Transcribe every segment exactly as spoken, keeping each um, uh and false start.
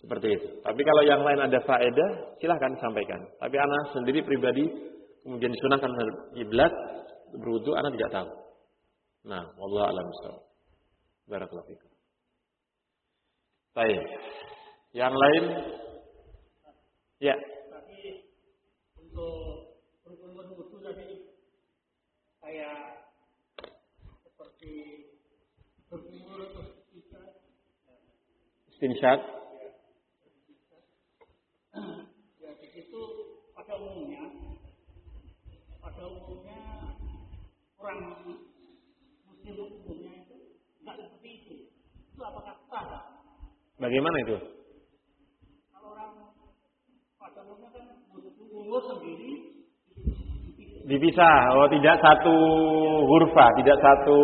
Seperti itu. Tapi kalau yang lain ada faedah, silahkan sampaikan. Tapi anak sendiri pribadi kemudian disunahkan kiblat berwudu, anak tidak tahu. Nah, wallahu a'lam bishawab. Barakallahu fikum. Baik. Yang lain? Ya. Tapi untuk rukun wudu tadi kayak seperti berkumur atau istinsyaq. Ya, di situ pada umumnya, pada umumnya orang muslim umumnya itu nggak seperti itu. Itu apakah sah? Bagaimana itu? Kalau orang pada umumnya kan umur sendiri dipisah. Oh, tidak satu hurfa, tidak satu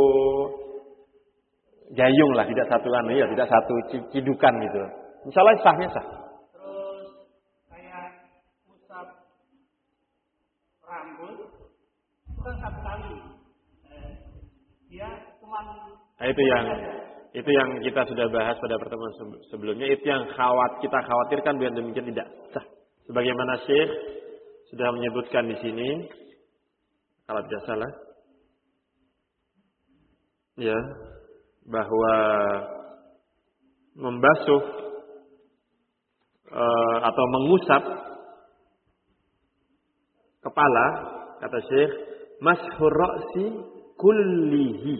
gayung lah, tidak satu anu ya, tidak satu cidukan gitu. Insyaallah sahnya sah. Terus kayak usap rambut itu kan satu kali. Eh, dia cuma nah, itu yang itu yang kita sudah bahas pada pertemuan sebelumnya. Itu yang khawat kita khawatirkan biar demikian tidak sah. Sebagaimana Syekh sudah menyebutkan di sini, kalau tidak salah, ya, bahwa membasuh e, atau mengusap kepala, kata Syekh, mashur ra'si kullihi.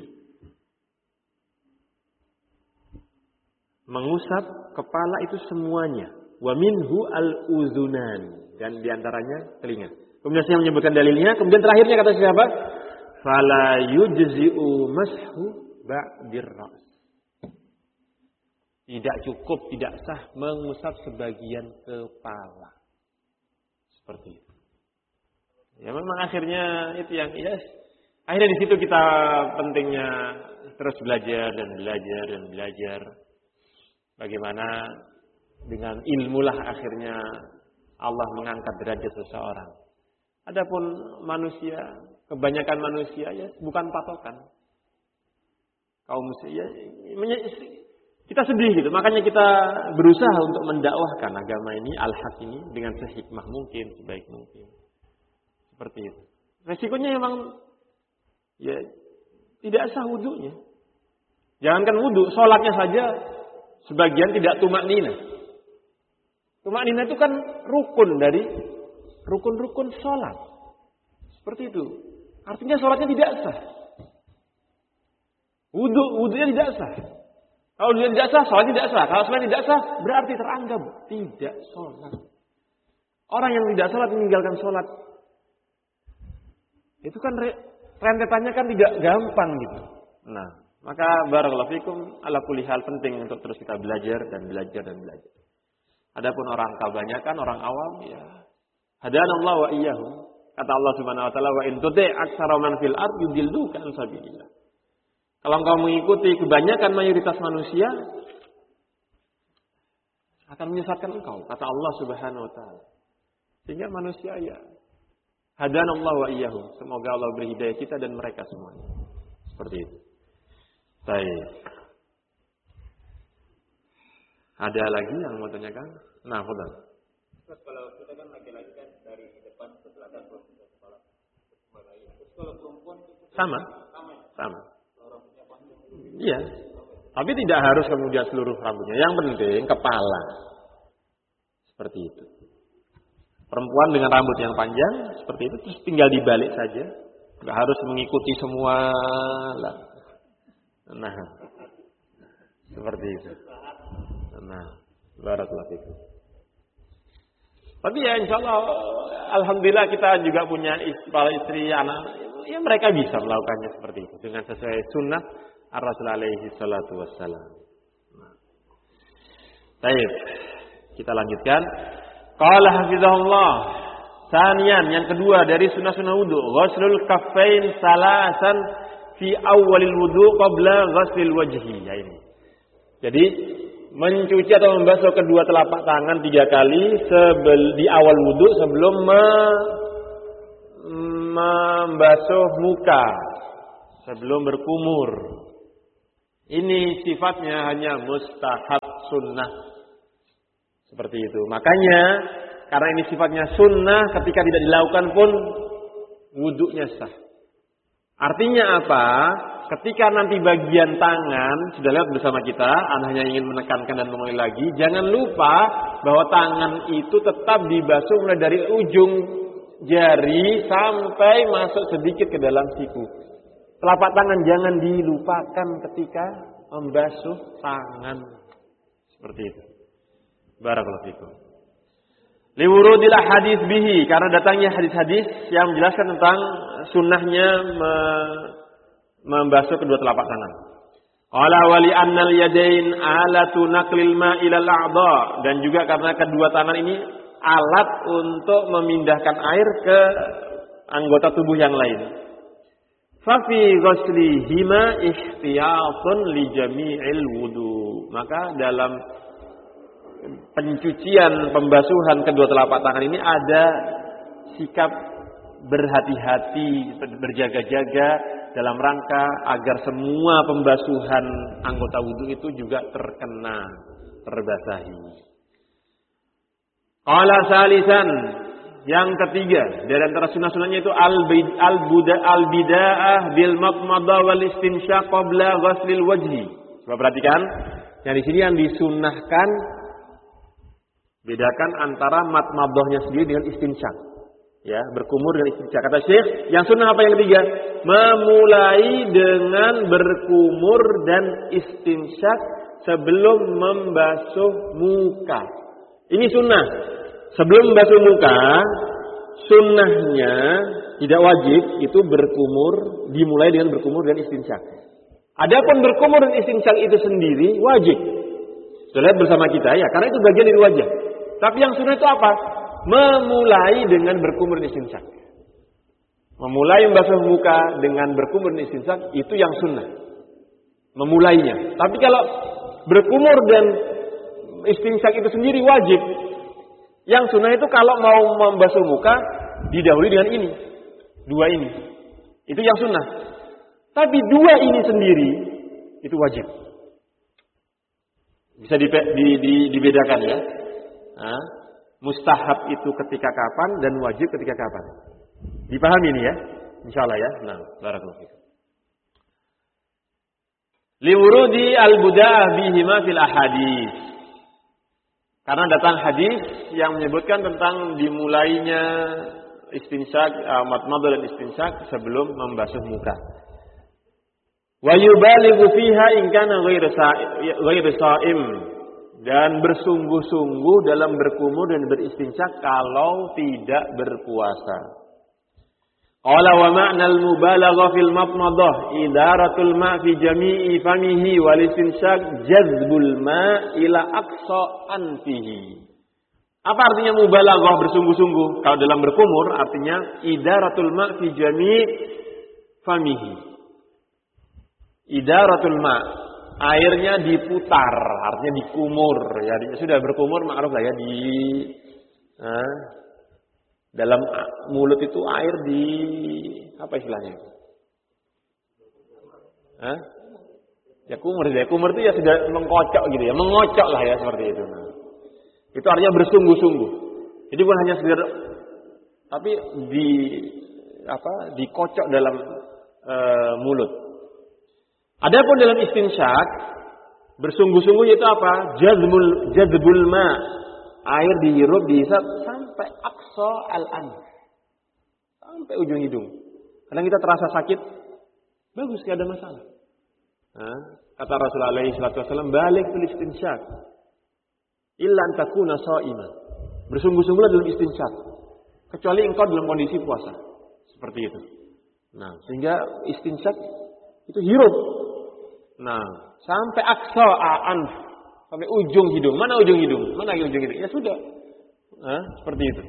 Mengusap kepala itu semuanya. Wa minhu al-uzunan, dan diantaranya telinga. Kemudian saya menyebutkan dalilnya. Kemudian terakhirnya kata siapa? Fala yujzi'u mashu ba'dir ra's. Tidak cukup, tidak sah mengusap sebagian kepala. Seperti itu. Ya memang akhirnya itu yang yes. Akhirnya di situ kita pentingnya terus belajar dan belajar dan belajar. Bagaimana dengan ilmulah akhirnya Allah mengangkat derajat seseorang. Adapun manusia, kebanyakan manusia ya bukan patokan. Kaum muslim, kita sedih gitu. Makanya kita berusaha untuk mendakwahkan agama ini, al-haq ini dengan sehikmah mungkin, sebaik mungkin. Seperti itu. Resikonya memang ya tidak sah wudunya. Jangankan wudu, sholatnya saja sebagian tidak tumak nina. Tumak nina itu kan rukun dari rukun-rukun sholat. Seperti itu. Artinya sholatnya tidak sah. Wudu, wudunya tidak sah. Kalau dia tidak sah, sholat tidak sah. Kalau sholat tidak sah, berarti teranggap tidak sholat. Orang yang tidak sholat meninggalkan sholat, itu kan rentetannya kan tidak gampang gitu. Nah, maka barakallahu fikum, ala kulli hal penting untuk terus kita belajar dan belajar dan belajar. Adapun orang kebanyakan orang awam ya hadanallahu wa iyyahum. Kata Allah Subhanahu wa taala, wa in tuti' aktsara man fil ard yudilluka an sabilillah. Kalau engkau mengikuti kebanyakan mayoritas manusia akan menyesatkan engkau, kata Allah Subhanahu wa taala. Sehingga manusia ya hadanallahu wa iyyahum. Semoga Allah beri hidayah kita dan mereka semuanya. Seperti itu. Baik. Ada lagi yang mau tanyakan? Nah, fadhal. Kalau kita kan laki-laki kan dari depan ke belakang terus ke kepala. Terus kalau perempuan sama. Sama. Sama. Rambutnya panjang. Iya. Tapi tidak harus kemudian seluruh rambutnya. Yang penting kepala. Seperti itu. Perempuan dengan rambut yang panjang seperti itu terus tinggal dibalik saja. Enggak harus mengikuti semua lah. Nah. Seperti itu. Nah, barakallahu fikum. Tapi ya insyaallah alhamdulillah kita juga punya para istri, anak, ya mereka bisa melakukannya seperti itu dengan sesuai sunnah Ar-Rasul alaihi salatu wassalam. Nah. Baik, kita lanjutkan. Qala hafizahullah. Sanian, yang kedua dari sunnah-sunnah wudu, ghuslul kaffain salasan fi awalil wudu qabla ghuslil wajhi. Ya ini. Jadi mencuci atau membasuh kedua telapak tangan tiga kali sebel, di awal wudu sebelum me, membasuh muka, sebelum berkumur. Ini sifatnya hanya mustahab sunnah. Seperti itu. Makanya karena ini sifatnya sunnah, ketika tidak dilakukan pun wudunya sah. Artinya apa? Ketika nanti bagian tangan sudah lewat bersama kita, Anda hanya ingin menekankan dan mengulangi lagi, jangan lupa bahwa tangan itu tetap dibasuh mulai dari ujung jari sampai masuk sedikit ke dalam siku. Telapak tangan jangan dilupakan ketika membasuh tangan. Seperti itu. Barakallahu fikum. Liwurudil hadis bihi, karena datangnya hadis-hadis yang menjelaskan tentang sunnahnya me, membasuh kedua telapak tangan. Qala wali annal yadain alatu naqlil ma'ilal a'dha, dan juga karena kedua tangan ini alat untuk memindahkan air ke anggota tubuh yang lain. Fa fi ghuslihima ihtiyatun li jami'il wudu. Maka dalam pencucian, pembasuhan kedua telapak tangan ini ada sikap berhati-hati, berjaga-jaga dalam rangka agar semua pembasuhan anggota wudu itu juga terkena, terbasahi. Qala salisan, yang ketiga dari antara sunah-sunahnya itu al-bida'ah bil madmadah wal istinsyaq qabla ghuslil wajhi. Coba perhatikan, yang di sini yang disunnahkan, bedakan antara madmadahnya sendiri dengan istinsyaq. Ya, berkumur dengan istinsyaq. Kata Syekh, yang sunnah apa yang ketiga? Memulai dengan berkumur dan istinsyaq sebelum membasuh muka. Ini sunnah. Sebelum membasuh muka, sunnahnya tidak wajib itu berkumur, dimulai dengan berkumur dan istinsyaq. Adapun berkumur dan istinsyaq itu sendiri wajib. Sudah lihat bersama kita ya, karena itu bagian dari wajah. Tapi yang sunnah itu apa? Memulai dengan berkumur dan istinsyaq. Memulai membasuh muka dengan berkumur dan istinsyaq itu yang sunnah. Memulainya. Tapi kalau berkumur dan istinsyaq itu sendiri wajib. Yang sunnah itu kalau mau membasuh muka didahului dengan ini. Dua ini. Itu yang sunnah. Tapi dua ini sendiri itu wajib. Bisa di, di, di, dibedakan ya. Nah, mustahab itu ketika kapan dan wajib ketika kapan. Dipahami ini ya? Insyaallah ya. Nah, barakallahu fikum. Liwurudi al-buda'ah bihima fil ahadits. Karena datang hadis yang menyebutkan tentang dimulainya istinsyaq, madmadah dan istinsyaq sebelum membasuh muka. Wa yubalighu fiha in kana ghairu sha'im, dan bersungguh-sungguh dalam berkumur dan beristinsyaq kalau tidak berpuasa. Qala wa ma'nal mubalaghah fil madmadah idaratul ma' fi jami'i famihi wal istinsyaq jazbul ma' ila aqsa anfihi. Apa artinya mubalaghah, bersungguh-sungguh? Kalau dalam berkumur artinya idaratul ma' fi jami' famihi. Idaratul ma', airnya diputar, artinya dikumur ya. Sudah berkumur ma'ruf lah ya, di eh, dalam mulut itu air di apa istilahnya? Hah? Ya kumur, ya kumur itu ya sudah mengkocok gitu ya, mengocok lah ya seperti itu. Nah, itu artinya bersungguh-sungguh. Jadi bukan hanya sekedar, tapi di apa? Dikocok dalam e, mulut. Adapun dalam istinsyaq, bersungguh-sungguh itu apa? Jazbul jazbul ma, air dihirup dihisap sampai aqsa al-anf, sampai ujung hidung. Kadang kita terasa sakit, bagus, tidak ada masalah. Nah, kata Rasulullah alaihi wasallam, balik fil istinsyaq illa an takuna sha'iman. Bersungguh-sungguhlah dalam istinsyaq, kecuali engkau dalam kondisi puasa. Seperti itu. Nah, sehingga istinsyaq itu hirup. Nah, sampai aqsa al-anf, sampai ujung hidung. Mana ujung hidung? Mana ujung hidung? Ya sudah. Nah, seperti itu.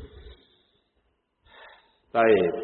Baik.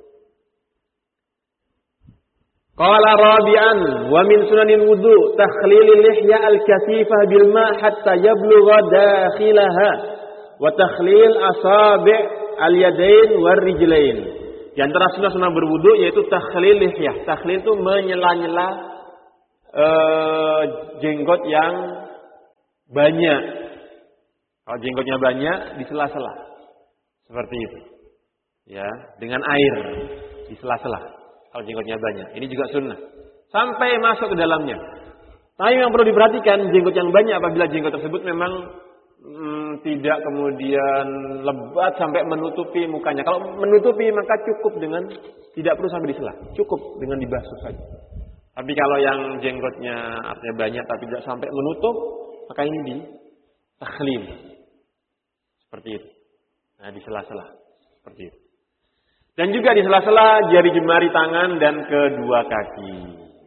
Qala rabi'an wa min sunanil wudu takhlilil lihya al-kasifah bil ma' hatta yablugha dakhilaha wa takhlil asabi' al-yadain war rijlain. Di antara sunah-sunah berwudu yaitu takhlil lihya. Takhlil itu menyela-nyela uh, jenggot yang banyak. Kalau jenggotnya banyak, di sela-sela. Seperti itu. Ya, dengan air di sela-sela. Kalau jenggotnya banyak, ini juga sunnah. Sampai masuk ke dalamnya. Tapi yang perlu diperhatikan, jenggot yang banyak apabila jenggot tersebut memang hmm, tidak kemudian lebat sampai menutupi mukanya. Kalau menutupi maka cukup dengan tidak perlu sampai disela, cukup dengan dibasuh saja. Tapi kalau yang jenggotnya artinya banyak tapi tidak sampai menutup, maka ini di takhlil. Seperti itu. Nah, di sela-sela. Seperti itu. Dan juga di sela-sela jari jemari tangan dan kedua kaki.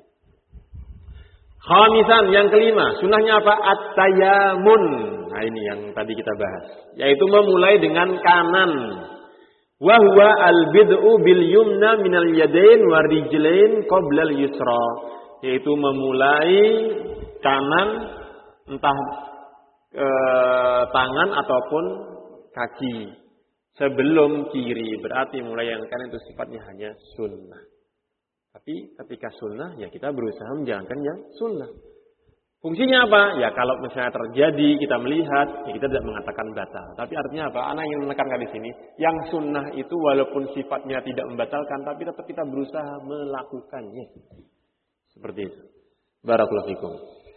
Khamisan, yang kelima, sunahnya apa? At-tayamun. Nah, ini yang tadi kita bahas, yaitu memulai dengan kanan. Wa huwa al-bid'u bil yumna minal yadain wa rijlain qabla al-yusra. Yaitu memulai kanan, entah e, tangan ataupun kaki sebelum kiri. Berarti mulai yang kanan itu sifatnya hanya sunnah. Tapi ketika sunnah, ya kita berusaha menjalankan yang sunnah. Fungsinya apa? Ya kalau misalnya terjadi, kita melihat, ya kita tidak mengatakan batal. Tapi artinya apa? Anak ingin menekankan di sini, yang sunnah itu walaupun sifatnya tidak membatalkan, tapi tetap kita berusaha melakukannya. Seperti itu. Barakallahu fikum.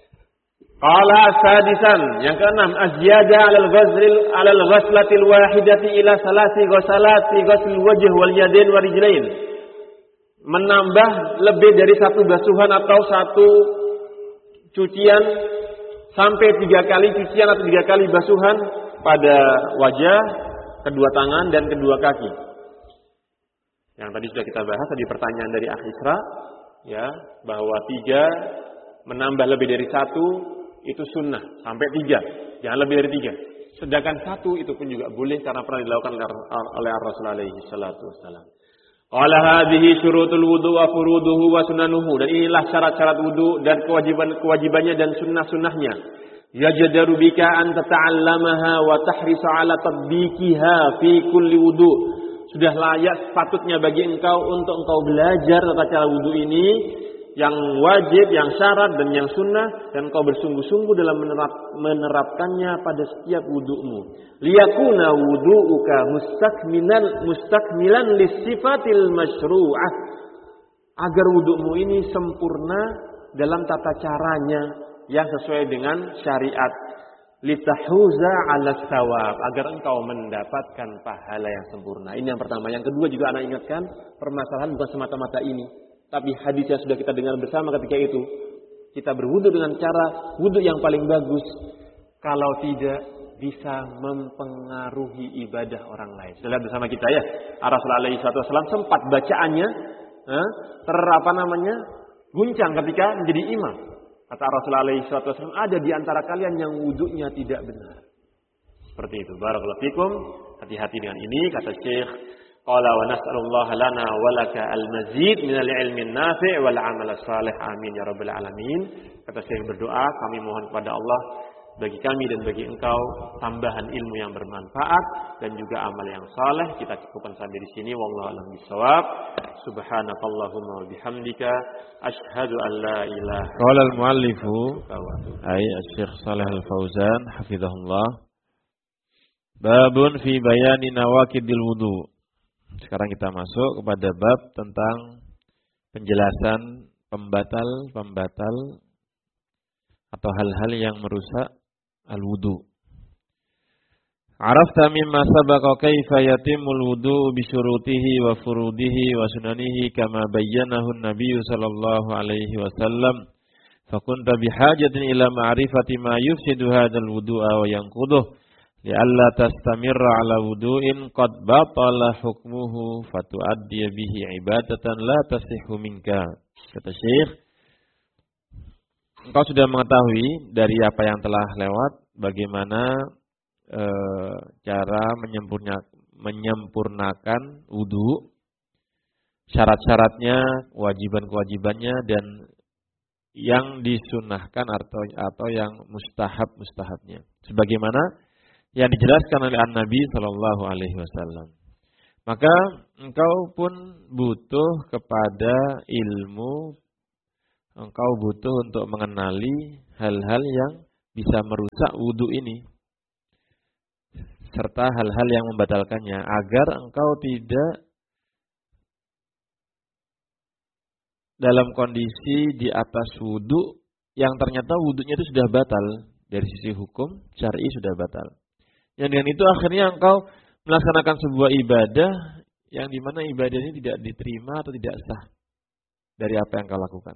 Qala sadisan, yang keenam, az-ziyada 'alal ghazlil 'alal ghaslatil wahidati ila salasi ghasalati ghasl wajh wal yadain wa rijlain. Menambah lebih dari satu basuhan atau satu cucian sampai tiga kali cucian atau tiga kali basuhan pada wajah, kedua tangan dan kedua kaki. Yang tadi sudah kita bahas tadi pertanyaan dari Akh Isra, ya, bahwa tiga menambah lebih dari satu itu sunnah sampai tiga, jangan lebih dari tiga. Sedangkan satu itu pun juga boleh karena pernah dilakukan oleh Rasulullah alaihi salatu wassalam. Qala hadhihi syurutul wudu wa furuduhu wa sunanuhu. Dan inilah syarat-syarat wudu dan kewajiban-kewajibannya dan sunnah-sunnahnya. Yajdaru bika an tata'allamaha wa tahrisa 'ala tatbiqiha fi kulli wudu. Sudah layak sepatutnya bagi engkau untuk engkau belajar tata cara wudu ini yang wajib, yang syarat dan yang sunnah, dan engkau bersungguh-sungguh dalam menerap, menerapkannya pada setiap wudu'mu. Liyakuna wudu'uka mustakmilan mustakmilan lisifatil masyru'ah. Agar wudu'mu ini sempurna dalam tata caranya yang sesuai dengan syariat. Litahuza 'ala thawab, agar engkau mendapatkan pahala yang sempurna. Ini yang pertama. Yang kedua juga anak ingatkan, permasalahan bukan semata-mata ini, tapi hadis yang sudah kita dengar bersama ketika itu. Kita berwudu dengan cara wudu yang paling bagus. Kalau tidak, bisa mempengaruhi ibadah orang lain. Sudah lihat bersama kita ya. Rasulullah alaihi wasallam sempat bacaannya eh, ter apa namanya? guncang ketika menjadi imam. Kata Rasulullah alaihi wasallam, ada di antara kalian yang wudunya tidak benar. Seperti itu. Barakallahu fikum. Hati-hati dengan ini, kata Syekh. Qala wa nas'alullaha lana wa laka al-mazid minal ilmin nafi' wal 'amal salih. Amin ya rabbal alamin. Kata Syekh berdoa, kami mohon kepada Allah bagi kami dan bagi engkau tambahan ilmu yang bermanfaat dan juga amal yang saleh. Kita cukupkan sampai di sini. Wallahu a'lam bishawab. Subhanakallahumma wa bihamdika asyhadu an la ilaha. Qala al-muallifu ay Syekh Shalih Al-Fauzan hafizahullah. Babun fi bayani nawaqidil wudu. Sekarang kita masuk kepada bab tentang penjelasan pembatal-pembatal atau hal-hal yang merusak al-wudu. Arafta mimma sabaqa kaifa yatimul wudu bi syurutihi wa furudihi wa sunanihi kama bayyanahu an-nabiy sallallahu alaihi wasallam. Fakunta bihajatin ila ma'rifati ma yufsidu hadzal wudu'a wa yanquduhu li'alla tastamirra ala wudu'in qad batala hukmuhu fatu'addi bihi ibadatan la tasihhu minka. Kata Syekh, engkau sudah mengetahui dari apa yang telah lewat bagaimana e, cara menyempurna, menyempurnakan wudu, syarat-syaratnya, kewajiban-kewajibannya dan yang disunahkan atau atau yang mustahab-mustahabnya. Sebagaimana yang dijelaskan oleh An-Nabi sallallahu alaihi wasallam. Maka engkau pun butuh kepada ilmu, engkau butuh untuk mengenali hal-hal yang bisa merusak wudu ini. serta hal-hal yang membatalkannya agar engkau tidak dalam kondisi di atas wudu yang ternyata wudunya itu sudah batal dari sisi hukum syar'i sudah batal. Yang dengan itu akhirnya engkau melaksanakan sebuah ibadah yang dimana ibadah ini tidak diterima atau tidak sah dari apa yang kau lakukan.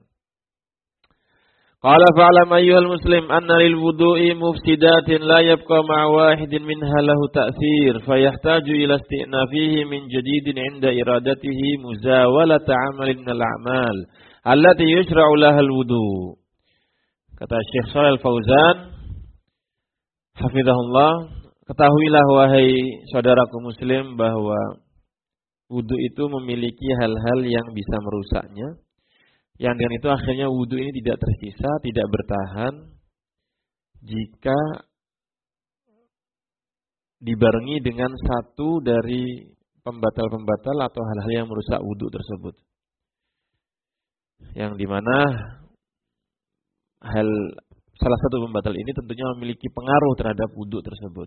Qala fa'lam ayyuhal muslim anna lil wudu'i mufsidatin la yabqa ma'a wahidin minha lahu ta'thir fayahtaju ila isti'nafihi min jadidin 'inda iradatihi muzawalata 'amalin minal a'mal allati yushra'u laha al-wudu'. Kata Syekh Shalal Fauzan hafizahullah, ketahuilah wahai saudaraku muslim bahwa wudu itu memiliki hal-hal yang bisa merusaknya. Yang dengan itu akhirnya wudu ini tidak tersisa, tidak bertahan jika dibarengi dengan satu dari pembatal-pembatal atau hal-hal yang merusak wudu tersebut. Yang dimana hal salah satu pembatal ini tentunya memiliki pengaruh terhadap wudu tersebut.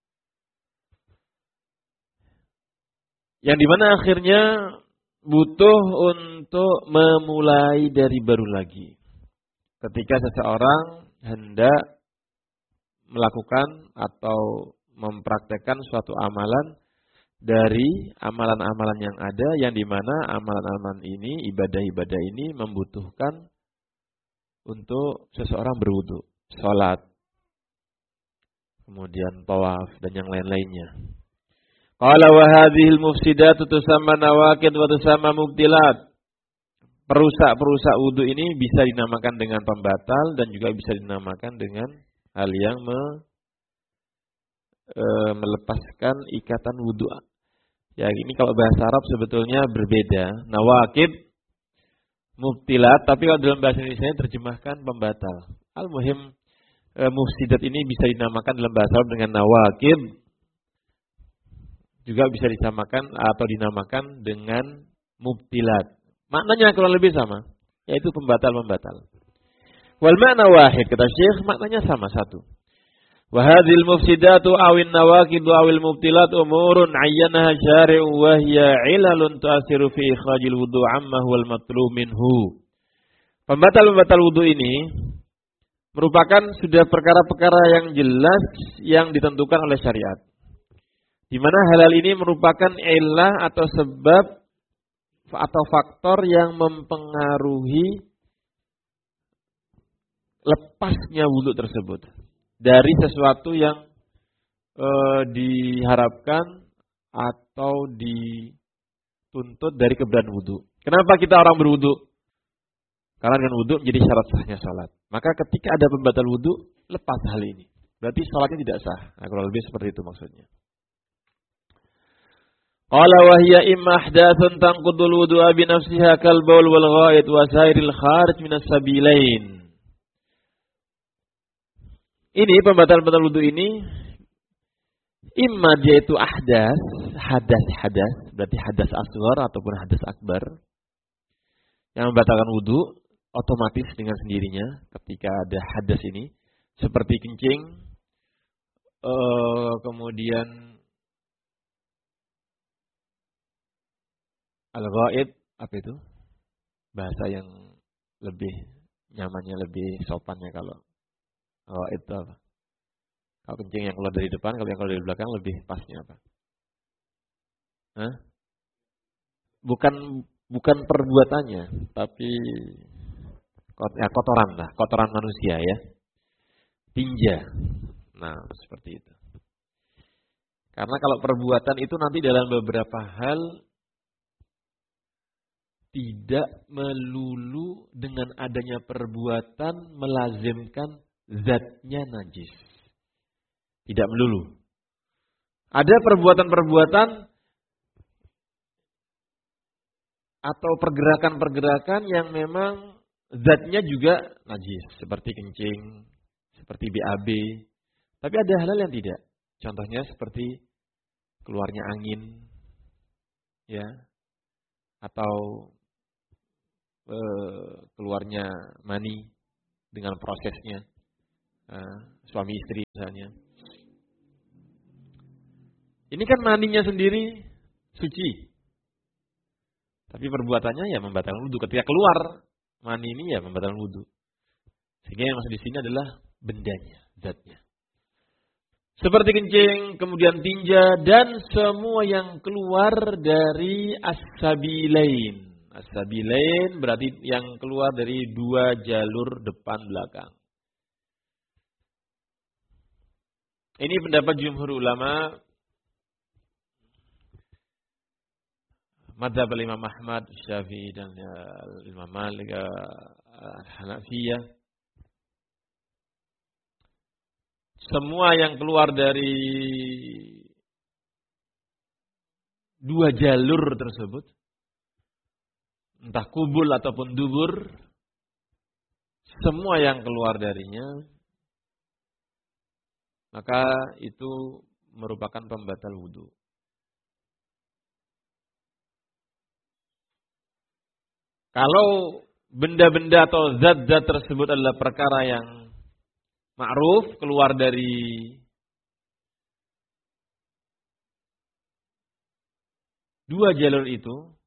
Yang dimana akhirnya butuh untuk memulai dari baru lagi. Ketika seseorang hendak melakukan atau mempraktekkan suatu amalan dari amalan-amalan yang ada, yang dimana amalan-amalan ini, ibadah-ibadah ini membutuhkan untuk seseorang berwudu, sholat, kemudian tawaf dan yang lain-lainnya. Qala wa hadhil mufsidatu tusamma nawaqid wa tusamma mubtilat. Perusak-perusak wudu ini bisa dinamakan dengan pembatal dan juga bisa dinamakan dengan hal yang me, e, melepaskan ikatan wudu. Ya, ini kalau bahasa Arab sebetulnya berbeda. Nawaqid, mubtilat, tapi kalau dalam bahasa Indonesia terjemahkan pembatal. Al-muhim e, mufsidat ini bisa dinamakan dalam bahasa Arab dengan nawaqid. Juga bisa disamakan atau dinamakan dengan mubtilat. Maknanya kurang lebih sama, yaitu pembatal-pembatal. Wal ma'na wahid, kata Syekh, maknanya sama satu. Wa hadhil mufsidatu awin nawaqidu awil mubtilat umurun ayyanaha syari'u wa hiya 'ilalun tu'athiru fi ikhrajil wudu' amma huwal matlub minhu. Pembatal-pembatal wudu ini merupakan sudah perkara-perkara yang jelas yang ditentukan oleh syariat. Di mana hal-hal ini merupakan illah atau sebab atau faktor yang mempengaruhi lepasnya wudu tersebut dari sesuatu yang e, diharapkan atau dituntut dari keberadaan wudu. Kenapa kita orang berwudu? Karena dengan wudu menjadi syarat sahnya salat. Maka ketika ada pembatal wudu, lepas hal ini. Berarti salatnya tidak sah. Nah, kurang lebih seperti itu maksudnya. Qala wa hiya imma ahdatsun tanqudul wudu'a bi nafsiha kal baul wal ghaid wa sairil kharij minas sabilain. Ini pembatal-pembatal wudu ini imma dia itu ahdas, hadas-hadas, berarti hadas asghar ataupun hadas akbar yang membatalkan wudu otomatis dengan sendirinya ketika ada hadas ini seperti kencing, uh, kemudian al-ghaid, apa itu? Bahasa yang lebih nyamannya, lebih sopannya kalau ghaid itu apa? Kalau kencing yang keluar dari depan, kalau yang keluar dari belakang lebih pasnya apa? Hah? Bukan bukan perbuatannya, tapi ya, kotoran lah, kotoran manusia ya. Tinja. Nah, seperti itu. Karena kalau perbuatan itu nanti dalam beberapa hal tidak melulu dengan adanya perbuatan melazimkan zatnya najis. Tidak melulu. Ada perbuatan-perbuatan atau pergerakan-pergerakan yang memang zatnya juga najis. Seperti kencing, seperti B A B. Tapi ada hal-hal yang tidak. Contohnya seperti keluarnya angin, ya, atau e, keluarnya mani dengan prosesnya, e, suami istri misalnya. Ini kan maninya sendiri suci. Tapi perbuatannya ya membatalkan wudu. Ketika keluar mani ini ya membatalkan wudu. Sehingga yang maksud di sini adalah bendanya, zatnya. Seperti kencing, kemudian tinja, dan semua yang keluar dari as-sabilain. As-sabilain berarti yang keluar dari dua jalur depan belakang. Ini pendapat jumhur ulama. Madzhab Imam Ahmad, Syafi'i dan Imam Malik, Hanafiyah. Semua yang keluar dari dua jalur tersebut, entah kubul ataupun dubur, semua yang keluar darinya, maka itu merupakan pembatal wudu. Kalau benda-benda atau zat-zat tersebut adalah perkara yang ma'ruf, keluar dari dua jalur itu,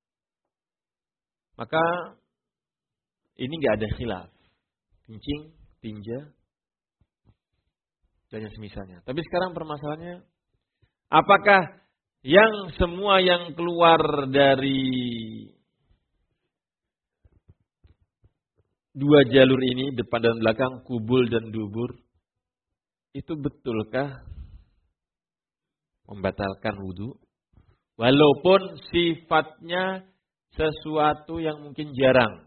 maka ini nggak ada khilaf. Kencing, tinja, dan yang semisalnya. Tapi sekarang permasalahannya, apakah yang semua yang keluar dari dua jalur ini, depan dan belakang, kubul dan dubur, itu betulkah membatalkan wudu? Walaupun sifatnya sesuatu yang mungkin jarang.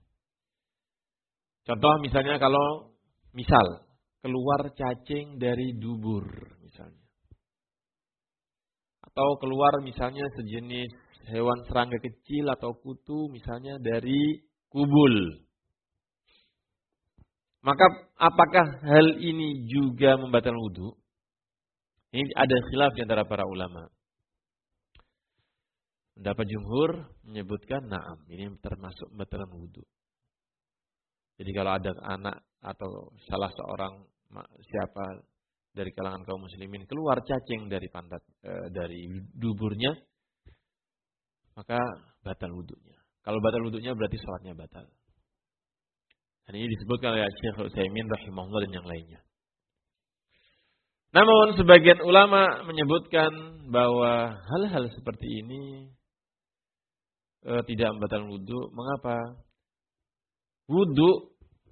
Contoh misalnya kalau, misal, keluar cacing dari dubur misalnya. Atau keluar misalnya sejenis hewan serangga kecil atau kutu misalnya dari kubul. Maka apakah hal ini juga membatalkan wudu? Ini ada khilaf di antara para ulama. Pendapat jumhur menyebutkan na'am, ini termasuk membatalkan wudu. Jadi kalau ada anak atau salah seorang siapa dari kalangan kaum muslimin keluar cacing dari pantat e, dari duburnya, maka batal wudunya. Kalau batal wudunya berarti sholatnya batal. Dan ini disebutkan oleh Syekh Utsaimin rahimahullah dan yang lainnya. Namun sebagian ulama menyebutkan bahwa hal-hal seperti ini e, tidak membatalkan wudu. Mengapa? Wudu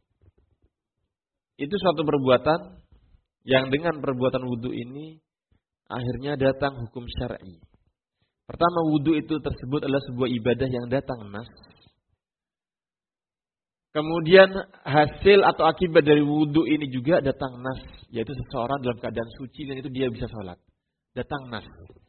itu suatu perbuatan yang dengan perbuatan wudu ini akhirnya datang hukum syar'i. Pertama, wudu itu tersebut adalah sebuah ibadah yang datang nas. Kemudian hasil atau akibat dari wudu ini juga datang nas, yaitu seseorang dalam keadaan suci dan itu dia bisa sholat. Datang nas.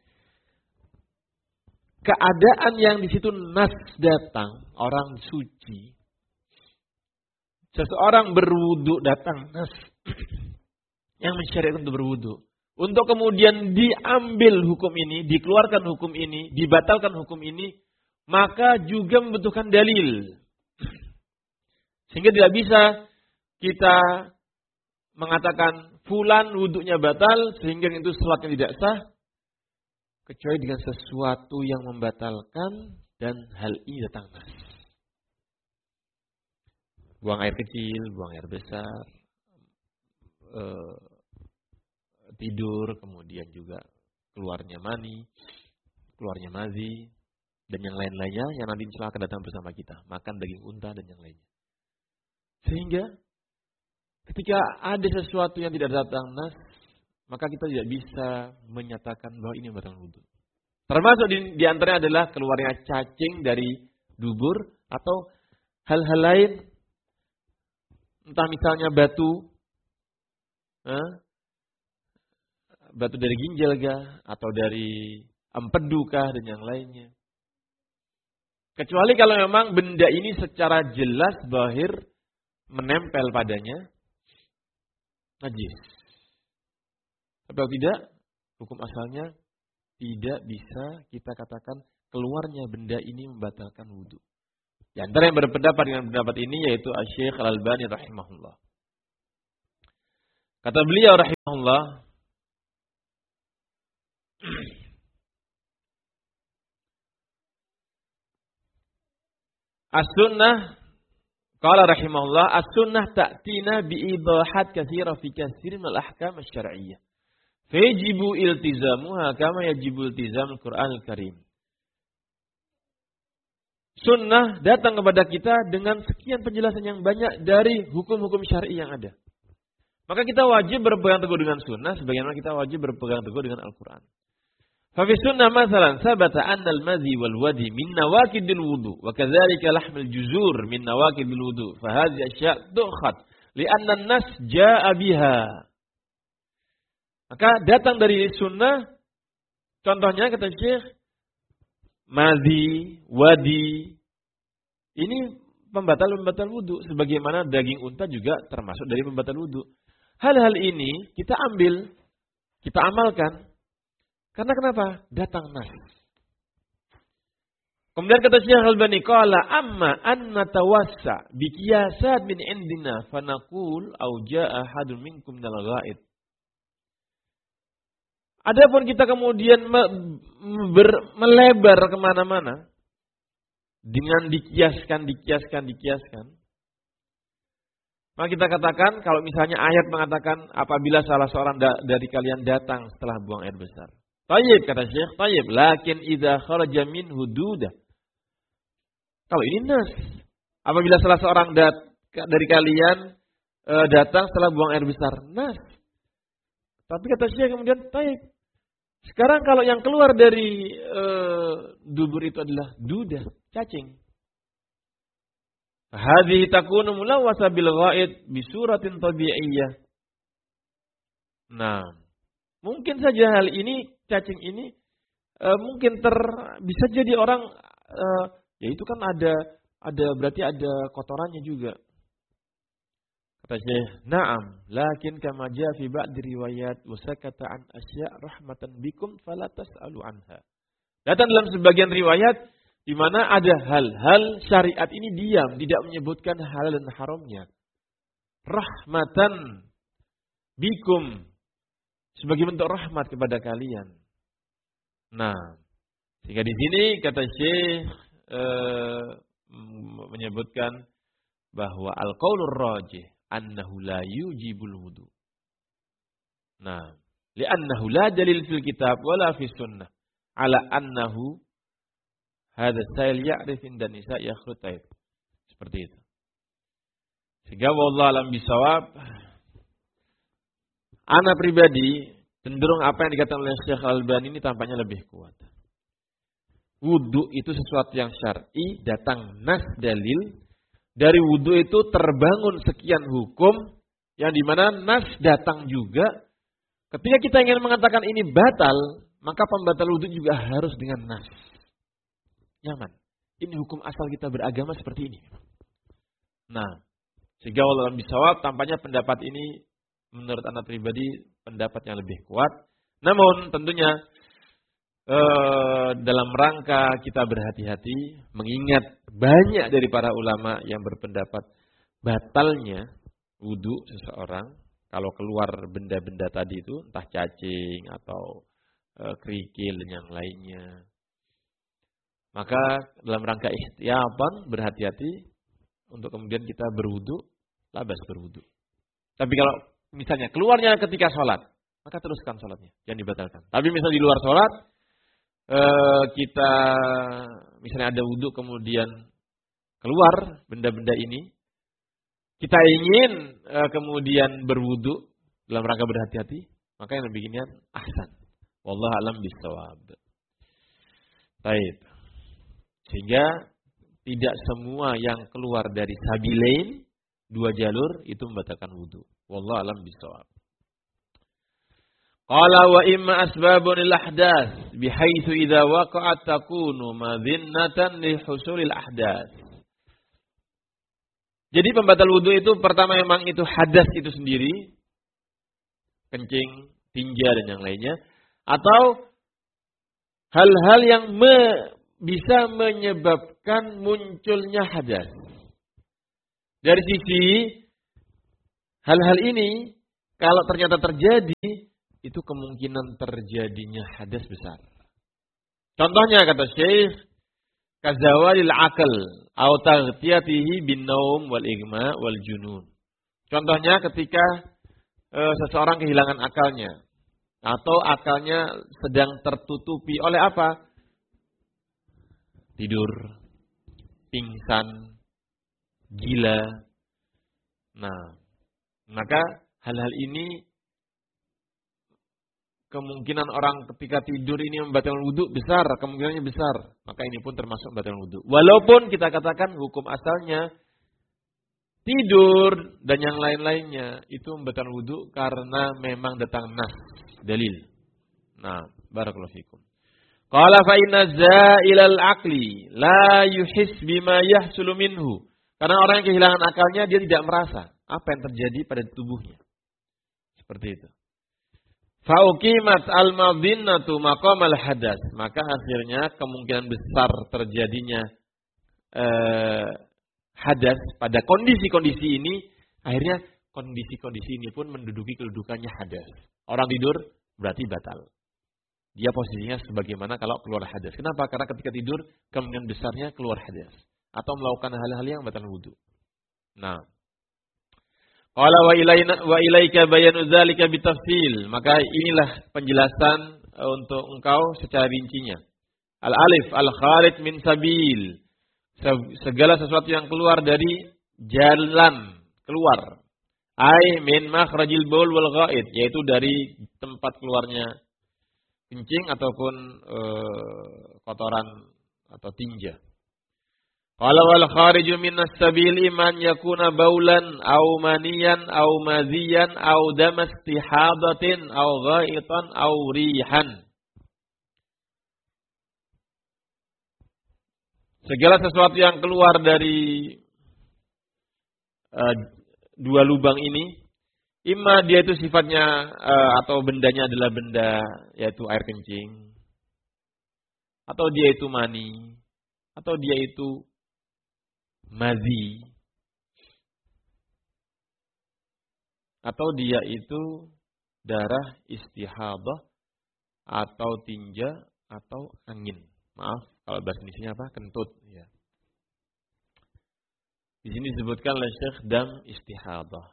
Keadaan yang di situ nas datang, orang suci. Seseorang berwudu datang nas yang mensyariatkan untuk berwudu. Untuk kemudian diambil hukum ini, dikeluarkan hukum ini, dibatalkan hukum ini, maka juga membutuhkan dalil. Sehingga tidak bisa kita mengatakan fulan wudunya batal sehingga itu salatnya tidak sah kecuali dengan sesuatu yang membatalkan dan hal ini datang nas. Buang air kecil, buang air besar, e, tidur, kemudian juga keluarnya mani, keluarnya mazi, dan yang lain-lainnya yang nanti insya Allah akan datang bersama kita. Makan daging unta dan yang lainnya. Sehingga ketika ada sesuatu yang tidak datang nas, maka kita tidak bisa menyatakan bahwa ini membatalkan wudu. Termasuk di, di antaranya adalah keluarnya cacing dari dubur atau hal-hal lain, entah misalnya batu, eh, batu dari ginjal kah, atau dari empedu kah, dan yang lainnya. Kecuali kalau memang benda ini secara jelas bahir menempel padanya najis. Tapi kalau tidak, hukum asalnya tidak bisa kita katakan keluarnya benda ini membatalkan wudu. Di antara yang berpendapat dengan pendapat ini yaitu Asy-Syaikh Al-Albani rahimahullah. Kata beliau rahimahullah, As-sunnah qala rahimahullah as-sunnah ta'tina bi'idahat katsira fi katsirin minal ahkam asy-syar'iyyah. Fayajibu iltizamuha kama yajibu iltizamul Qur'anil Karim. Sunnah datang kepada kita dengan sekian penjelasan yang banyak dari hukum-hukum syar'i yang ada. Maka kita wajib berpegang teguh dengan sunnah sebagaimana kita wajib berpegang teguh dengan Al-Qur'an. Fa fi sunnah masalan sabata anna al-madhi wal wadi min nawaqidil wudu wa kadzalika lahmul juzur min nawaqidil wudu. Fa hadhihi asya' tu'khad li'anna an-nas jaa'a biha. Maka datang dari sunnah contohnya kata Syekh madhi, wadi, ini pembatal-pembatal wudu. Sebagaimana daging unta juga termasuk dari pembatal wudu. Hal-hal ini kita ambil, kita amalkan. Karena kenapa? Datang nas. Kemudian kata Syekh Al-Albani, qala amma an natawassa bi qiyasat min indina fa naqul au jaa ahadun minkum minal ghaid. Adapun kita kemudian me, ber, melebar kemana-mana dengan dikiaskan, dikiaskan, dikiaskan. Maka kita katakan kalau misalnya ayat mengatakan apabila salah seorang da, dari kalian datang setelah buang air besar. Tayyib kata Syekh, tayyib. Lakin idza kharaja min hududah. Kalau ini nas. Apabila salah seorang dat, dari kalian e, datang setelah buang air besar. Nas. Tapi kata Syekh kemudian tayyib. Sekarang kalau yang keluar dari e, dubur itu adalah dudah, cacing. Hadhihi takunu mulawwasa bil ghaid bi suratin tabi'iyyah. Nah, mungkin saja hal ini, cacing ini e, mungkin ter bisa jadi orang e, ya itu kan ada ada berarti ada kotorannya juga. Kata Syekh, "Na'am, lakin kama jaa fi ba'd riwayat wa sakata an asya' rahmatan bikum fala tas'alu anha." Datang dalam sebagian riwayat di mana ada hal-hal syariat ini diam, tidak menyebutkan halal dan haramnya. Rahmatan bikum, sebagai bentuk rahmat kepada kalian. Nah, sehingga di sini kata Syekh eh, menyebutkan bahwa al-qaulur rajih annahu la yujibul wudu. Nah, li'annahu la dalil fil kitab wala fis sunnah ala annahu hadha sa'il ya'rif inda nisa yakhut taib. Seperti itu. Sehingga wallahu alam bisawab, ana pribadi cenderung apa yang dikatakan oleh Syekh Al-Albani ini tampaknya lebih kuat. Wudu itu sesuatu yang syar'i, datang nas dalil. Dari wudu itu terbangun sekian hukum yang dimana nas datang juga. Ketika kita ingin mengatakan ini batal, maka pembatal wudu juga harus dengan nas. Nyaman. Ini hukum asal kita beragama seperti ini. Nah, sehingga wallahu bisawab tampaknya pendapat ini menurut anak pribadi pendapat yang lebih kuat. Namun tentunya eh, dalam rangka kita berhati-hati mengingat banyak dari para ulama yang berpendapat batalnya wudu seseorang kalau keluar benda-benda tadi itu, entah cacing atau e, kerikil dan yang lainnya. Maka dalam rangka ihtiyaban berhati-hati untuk kemudian kita berwudu, labas berwudu. Tapi kalau misalnya keluarnya ketika sholat, maka teruskan sholatnya, jangan dibatalkan. Tapi misalnya di luar sholat, eh, kita misalnya ada wudu kemudian keluar benda-benda ini, kita ingin eh, kemudian berwudu dalam rangka berhati-hati, maka yang lebih ginian ahsan. Wallahu a'lam bishawab. Baik. Sehingga tidak semua yang keluar dari sabilain, dua jalur itu membatalkan wudu. Wallahu a'lam bishawab. Qala wa imma asbabun lil ahdaats bihaitsu idza waqa'at takunu madhinnatan li husulil ahdaats. Jadi pembatal wudu itu pertama memang itu hadas itu sendiri, kencing, tinja dan yang lainnya, atau hal-hal yang me, bisa menyebabkan munculnya hadas. Dari sisi hal-hal ini kalau ternyata terjadi, itu kemungkinan terjadinya hadas besar. Contohnya kata Syekh, kazawalil akal au taghtiyatihi bin naum wal igma wal junun. Contohnya ketika e, seseorang kehilangan akalnya atau akalnya sedang tertutupi oleh apa? Tidur, pingsan, gila. Nah, maka hal-hal ini kemungkinan orang ketika tidur ini membatalkan wudu besar, kemungkinannya besar. Maka ini pun termasuk membatalkan wudu. Walaupun kita katakan hukum asalnya tidur dan yang lain-lainnya itu membatalkan wudu karena memang datang nas, dalil. Nah, barakallahu fikum. Qala fa inna za'ilal aqli la yuhis bima yahsulu minhu. Karena orang yang kehilangan akalnya dia tidak merasa apa yang terjadi pada tubuhnya. Seperti itu. Fa uqimat al-madhinnatu maqamal hadas. Maka akhirnya kemungkinan besar terjadinya eh, hadas pada kondisi-kondisi ini, akhirnya kondisi-kondisi ini pun menduduki kedudukannya hadas. Orang tidur berarti batal. Dia posisinya sebagaimana kalau keluar hadas. Kenapa? Karena ketika tidur kemungkinan besarnya keluar hadas atau melakukan hal-hal yang batal wudu. Nah, qala wa ilaina wa ilaika bayanu dzalika bitafsil. Maka inilah penjelasan untuk engkau secara rincinya. Al-alif al-kharij min sabil. Segala sesuatu yang keluar dari jalan keluar. Ai min makhrajil baul wal ghaid, yaitu dari tempat keluarnya kencing ataupun e, kotoran atau tinja. Qala wal khariju minas sabili man yakuna baulan au maniyan au maziyan au damastihadatin au ghaitan au rihan. Segala sesuatu yang keluar dari uh, dua lubang ini, imma dia itu sifatnya uh, atau bendanya adalah benda yaitu air kencing, atau dia itu mani, atau dia itu mazi, atau dia itu darah istihadah, atau tinja, atau angin. Maaf, kalau bahasa Indonesianya apa? Kentut. Ya. Di sini disebutkan oleh Syekh dam istihadah.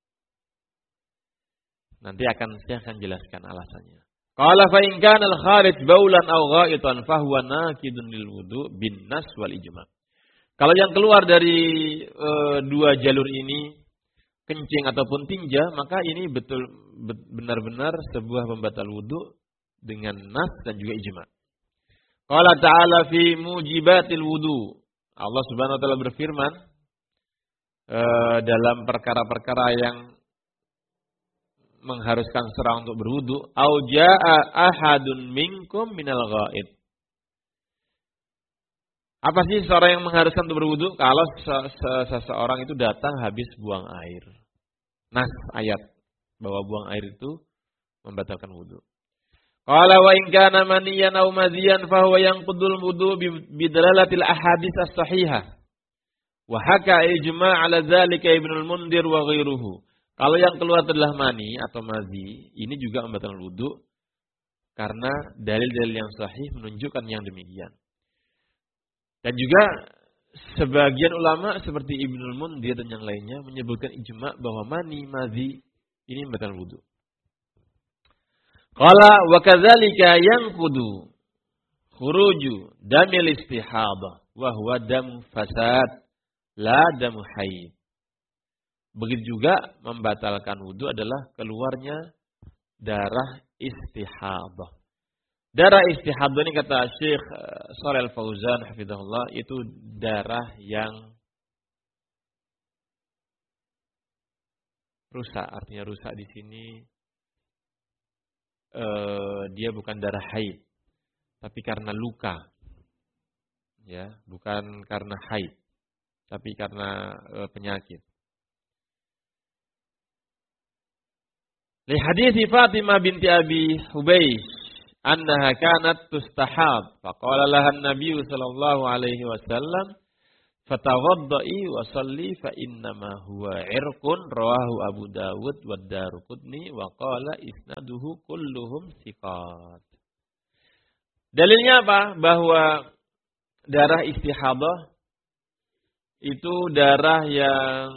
Nanti akan Syekh akan jelaskan alasannya. Qala fa in kana al-kharij baulan aw ghaitan fa huwa nakidun lil wudu bin nas wal ijma'. Kalau yang keluar dari e, dua jalur ini kencing ataupun tinja, maka ini betul benar-benar sebuah pembatal wudu dengan nas dan juga ijma'. Qala ta'ala fi mujibatil wudu. Allah Subhanahu wa taala berfirman uh, dalam perkara-perkara yang mengharuskan seorang untuk berwudu, au jaa ahadun minkum minal ghaid. Apa sih seorang yang mengharuskan untuk berwudu? Kalau seseorang itu datang habis buang air. Nas ayat bahwa buang air itu membatalkan wudu. Qala wa in kana maniyan aw madhiyan fa huwa yanqudul wudu bi dalalatil ahadits as-sahihah. Wa haka ijma' ala dzalika Ibnu al-Mundhir wa ghairuhu. Kalau yang keluar adalah mani atau madhi, ini juga membatalkan wudu karena dalil-dalil yang sahih menunjukkan yang demikian. Dan juga sebagian ulama seperti Ibnu al-Mundhir dan yang lainnya menyebutkan ijma' bahwa mani, madhi ini membatalkan wudu. Qala wa kadzalika yanqudu khuruju damil istihadah wa huwa dam fasad la dam haid. Begitu juga membatalkan wudu adalah keluarnya darah istihadah. Darah istihadah ini kata Syekh Shalih Al-Fauzan hafizahullah itu darah yang rusak, artinya rusak di sini Uh, dia bukan darah haid, tapi karena luka, ya, bukan karena haid, tapi karena uh, penyakit. Li hadits Fatimah binti Abi Hubaysh, annaha kanat tustahab, faqala laha an-nabiy sallallahu alaihi wasallam, fatawaddai wa salli fa innama huwa irqun, rawahu Abu Dawud wa Daruqutni wa qala isnaduhu kulluhum thiqat. Dalilnya apa? Bahwa darah istihadah itu darah yang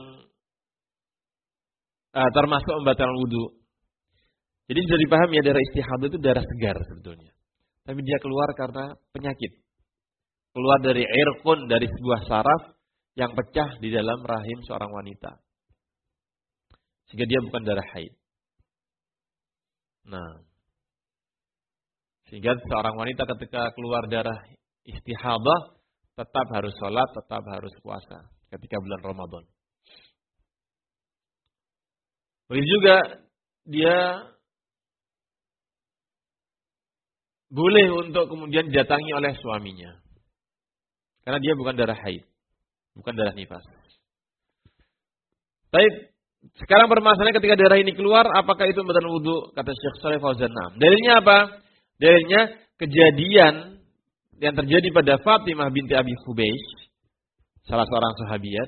uh, termasuk membatalkan wudu. Jadi bisa dipahami ya, darah istihadah itu darah segar sebetulnya. Tapi dia keluar karena penyakit. Keluar dari irqun, dari sebuah saraf yang pecah di dalam rahim seorang wanita. Sehingga dia bukan darah haid. Nah, sehingga seorang wanita ketika keluar darah istihadah tetap harus sholat, tetap harus puasa ketika bulan Ramadan. Begitu juga dia boleh untuk kemudian didatangi oleh suaminya. Karena dia bukan darah haid, bukan darah nifas. Baik, sekarang permasalahannya ketika darah ini keluar, apakah itu membatalkan wudu? Kata Syekh Shalih Fauzan. Dalilnya apa? Dalilnya kejadian yang terjadi pada Fatimah binti Abi Hubeish, salah seorang sahabiat.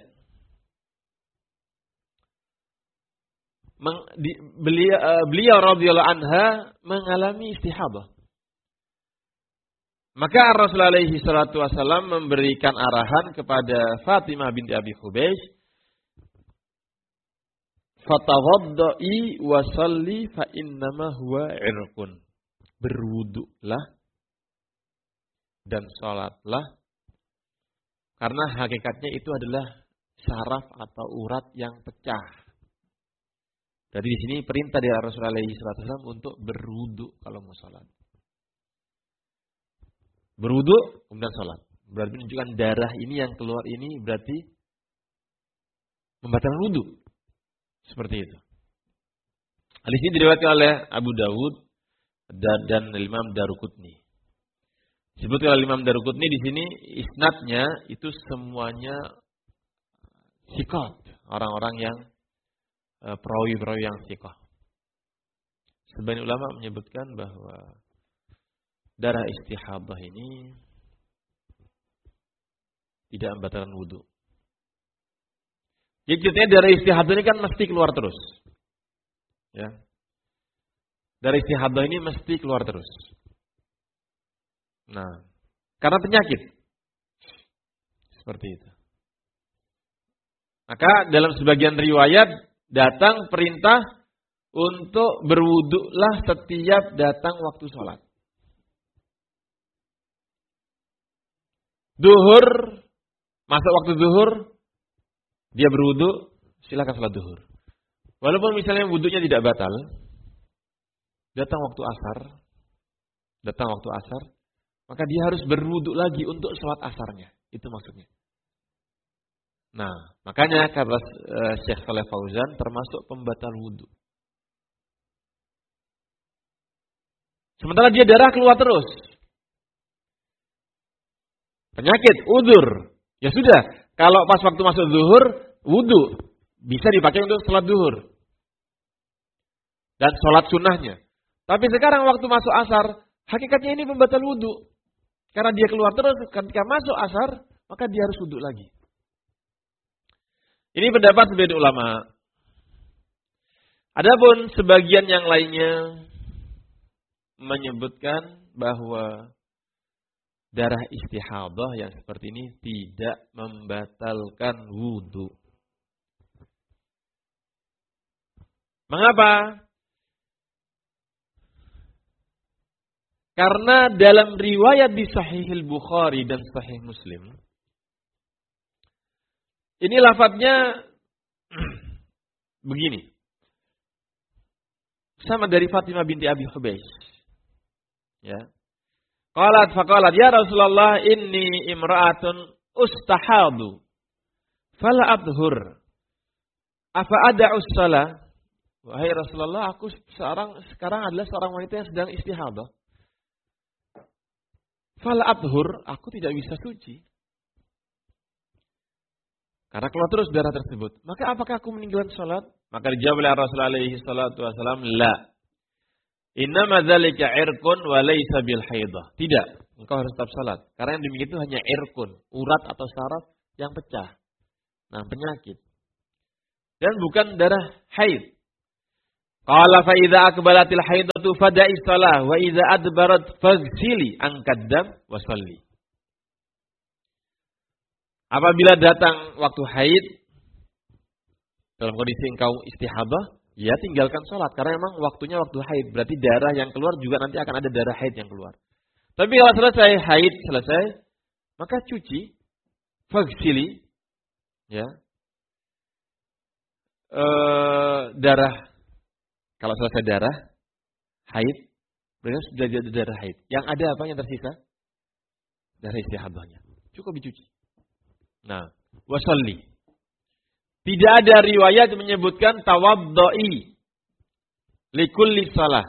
Beliau, beliau radhiyallahu anha mengalami istihadah. Maka Rasulullah alaihi salatu wasallam memberikan arahan kepada Fatimah binti Abi Hubeish, "Fatawaddai wa shalli fa innama huwa irqun." Berwuduklah dan salatlah karena hakikatnya itu adalah saraf atau urat yang pecah. Jadi di sini perintah dari Rasulullah alaihi salatu wasallam untuk berwuduk kalau mau salat. Berwuduk kemudian salat. Berarti menunjukkan darah ini yang keluar ini berarti membatalkan wudu. Seperti itu. Hadis ini diriwayatkan oleh Abu Dawud dan, dan Imam Daruqutni. Disebutkan oleh Imam Daruqutni di sini isnadnya itu semuanya thiqat, orang-orang yang uh, perawi-perawi yang thiqah. Sebagian ulama menyebutkan bahwa darah istihadah ini tidak membatalkan wudu. Jadi ceritanya darah istihadah ini kan mesti keluar terus. Ya. Darah istihadah ini mesti keluar terus. Nah, karena penyakit. Seperti itu. Maka dalam sebagian riwayat datang perintah untuk berwuduklah setiap datang waktu sholat. Duhur, masuk waktu duhur, dia berwudu, silakan sholat duhur. Walaupun misalnya wudunya tidak batal, datang waktu asar, datang waktu asar, maka dia harus berwudu lagi untuk sholat asarnya. Itu maksudnya. Nah, makanya kata uh, Syekh Shalih Fauzan termasuk pembatal wudu. Sementara dia darah keluar terus. Penyakit, udzur. Ya sudah, kalau pas waktu masuk zuhur, wudu. Bisa dipakai untuk sholat zuhur. Dan sholat sunnahnya. Tapi sekarang waktu masuk asar, hakikatnya ini pembatal wudu. Karena dia keluar terus, ketika masuk asar, maka dia harus wudu lagi. Ini pendapat sebagian ulama. Adapun sebagian yang lainnya menyebutkan bahwa darah istihadah yang seperti ini tidak membatalkan wudu. Mengapa? Karena dalam riwayat di Sahih Al-Bukhari dan Sahih Muslim, ini lafadznya begini. Sama dari Fatimah binti Abi Hubeish. Ya. Qalat faqalat ya Rasulullah inni imra'atun ustahadu fala adhur afa ada'u shalah. Wahai Rasulullah, aku seorang sekarang adalah seorang wanita yang sedang istihadah. Fala adhur, aku tidak bisa suci. Karena keluar terus darah tersebut. Maka apakah aku meninggalkan salat? Maka dijawab oleh Rasulullah alaihi salatu wasallam, la. Innama dzalika irqun wa laysa bil haidah. Tidak, engkau harus tetap salat. Karena yang demikian itu hanya irqun, urat atau saraf yang pecah. Nah, penyakit. Dan bukan darah haid. Qala fa idza aqbalatil haidatu fada'i shalah wa idza adbarat faghsili an qaddam wa shalli. Apabila datang waktu haid, dalam kondisi engkau istihadah, ya tinggalkan sholat. Karena memang waktunya waktu haid. Berarti darah yang keluar juga nanti akan ada darah haid yang keluar. Tapi kalau selesai haid, selesai, maka cuci, fagsili, ya, e, darah. Kalau selesai darah, haid, berarti sudah ada darah haid. Yang ada apa yang tersisa? Darah istihadahnya. Cukup dicuci. Nah, wasalli. Tidak ada riwayat menyebutkan tawaddo'i likulli salah.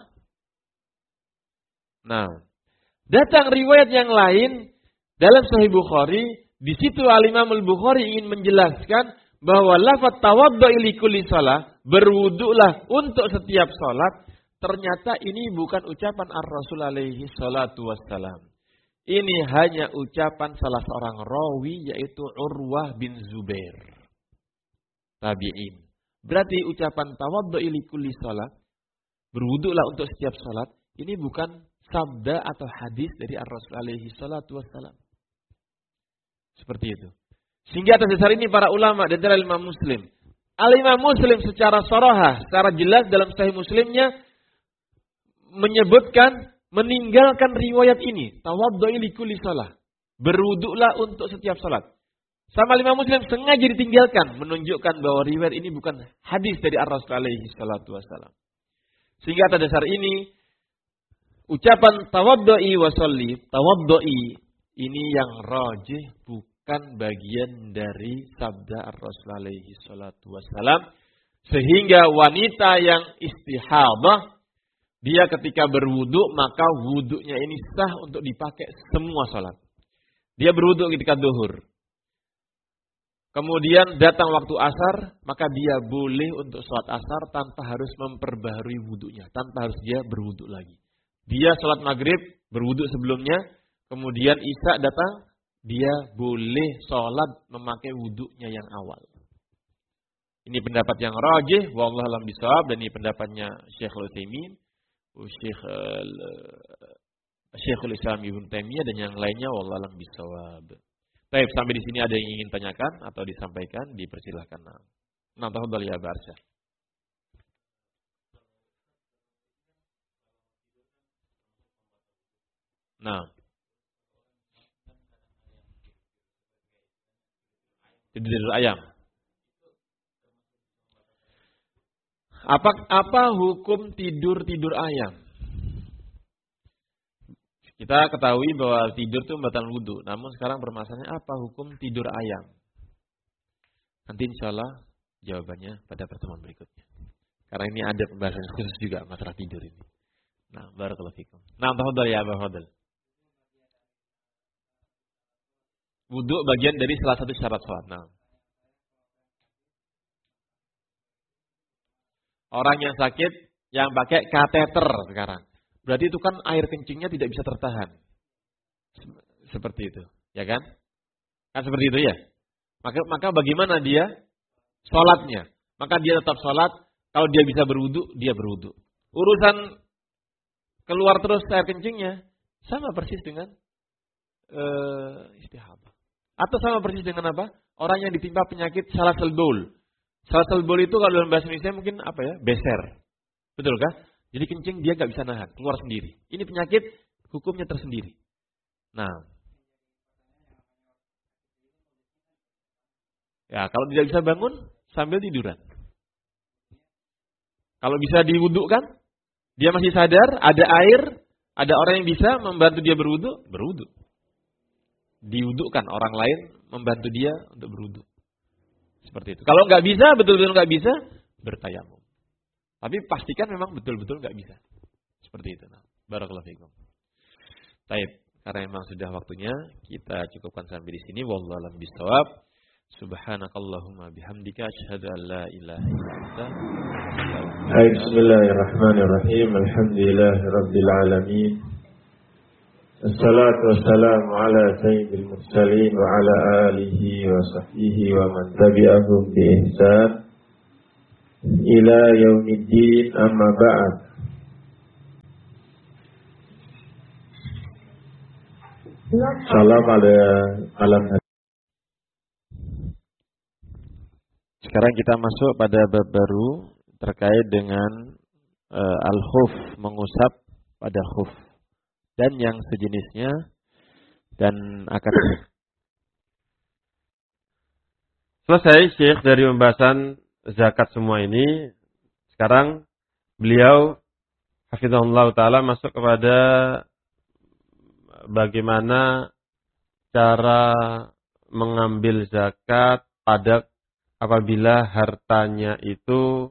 Nah, datang riwayat yang lain dalam Sahih Bukhari. Di situ Al-Imam Al-Bukhari ingin menjelaskan bahwa lafaz tawaddo'i likulli salah, berwuduklah untuk setiap salat. Ternyata ini bukan ucapan Ar-Rasul alaihi salatu wassalam. Ini hanya ucapan salah seorang rawi, yaitu Urwah bin Zubair. Tabi'in. Berarti ucapan tawaddu'i likulli salat, berwuduklah untuk setiap salat, ini bukan sabda atau hadis dari Ar-Rasul alaihi salatu wassalam. Seperti itu. Sehingga atas dasar ini para ulama dan dari Imam Muslim, Al-Imam Muslim secara sarahah, secara jelas dalam Sahih Muslimnya menyebutkan, meninggalkan riwayat ini, tawaddu'i likulli salat, berwuduklah untuk setiap salat. Sama Imam Muslim sengaja ditinggalkan, menunjukkan bahwa riwayat ini bukan hadis dari Ar-Rasul alaihi salatu wassalam. Sehingga atas dasar ini, ucapan tawaddu'i wa sholli, tawaddu'i ini yang rajih, bukan bagian dari sabda Ar-Rasul alaihi salatu wassalam. Sehingga wanita yang istihadah, dia ketika berwuduk, maka wuduknya ini sah untuk dipakai semua salat. Dia berwuduk ketika zuhur. Kemudian datang waktu asar, maka dia boleh untuk sholat asar tanpa harus memperbaharui wuduknya. Tanpa harus dia berwuduk lagi. Dia sholat maghrib, berwuduk sebelumnya. Kemudian isya datang, dia boleh sholat memakai wuduknya yang awal. Ini pendapat yang rajih, wallahu a'lam bishawab, dan ini pendapatnya Syekhul Utsaimin, Syekh Syekhul Islam Ibnu Taimiyah dan yang lainnya, wallahu a'lam bishawab. Baik, sampai di sini ada yang ingin tanyakan atau disampaikan, dipersilahkan. Nah, tafadhal ya Aba Arsyad. Nah, tidur ayam. Apa apa hukum tidur tidur ayam? Kita ketahui bahwa tidur itu membatalkan wudu. Namun sekarang permasalahannya apa hukum tidur ayam? Nanti insya Allah jawabannya pada pertemuan berikutnya. Karena ini ada pembahasan khusus juga masalah tidur ini. Nah, barakallahu fikum. Nah, tafadhal ya Aba Fadl. Wudu bagian dari salah satu syarat salat. Nah. Orang yang sakit yang pakai kateter sekarang. Berarti itu kan air kencingnya tidak bisa tertahan. Seperti itu, ya kan? Kan seperti itu ya. Maka maka bagaimana dia salatnya? Maka dia tetap salat. Kalau dia bisa berwudu, dia berwudu. Urusan keluar terus air kencingnya sama persis dengan uh, istihadah. Atau sama persis dengan apa? Orang yang ditimpa penyakit salasul baul. Salasul baul itu kalau dalam bahasa Indonesia mungkin apa ya? Beser. Betul kah? Jadi kencing dia nggak bisa nahan, keluar sendiri. Ini penyakit hukumnya tersendiri. Nah, ya kalau tidak bisa bangun sambil tiduran. Kalau bisa diwudukkan, dia masih sadar, ada air, ada orang yang bisa membantu dia berwudu, berwudu. Diwudukkan orang lain membantu dia untuk berwudu. Seperti itu. Kalau nggak bisa, betul-betul nggak bisa, bertayamum. Tapi pastikan memang betul-betul nggak bisa. Seperti itu. Nah, barakallahu fikum. Baik, karena memang sudah waktunya, kita cukupkan sampai di sini. Wallahu a'lam bishawab. Subhanakallahumma bihamdika asyhadu an la ilaha illa anta. Bismillahirrahmanirrahim. Alhamdulillahirabbil alamin. Assalatu wassalamu ala sayyidil mursalin wa ala alihi wa sahbihi wa man tabi'ahum bi ihsan ila yaumiddin, amma ba'd. Salam ala alam sekarang kita masuk pada bab baru terkait dengan uh, al-khuf, mengusap pada khuf dan yang sejenisnya dan akan selesai Syekh dari pembahasan zakat semua ini. Sekarang beliau hafizahullah taala masuk kepada bagaimana cara mengambil zakat pada apabila hartanya itu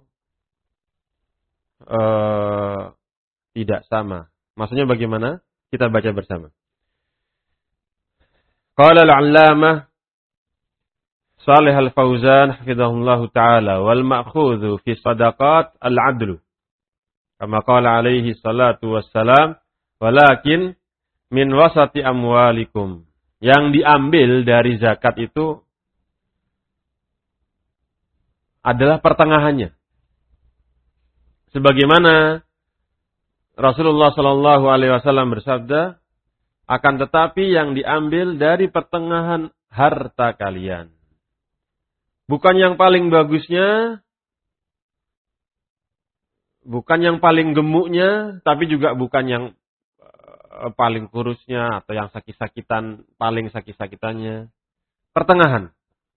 uh, tidak sama. Maksudnya bagaimana? Kita baca bersama. Qala al-'allamah Shalih Al-Fauzan hafizahullahu taala wal ma'khudhu fi shadaqat al-'adlu. Kama qala alaihi salatu wassalam, walakin min wasati amwalikum. Yang diambil dari zakat itu adalah pertengahannya. Sebagaimana Rasulullah sallallahu alaihi wasallam bersabda, akan tetapi yang diambil dari pertengahan harta kalian. Bukan yang paling bagusnya, bukan yang paling gemuknya, tapi juga bukan yang paling kurusnya atau yang sakit-sakitan, paling sakit-sakitannya. Pertengahan.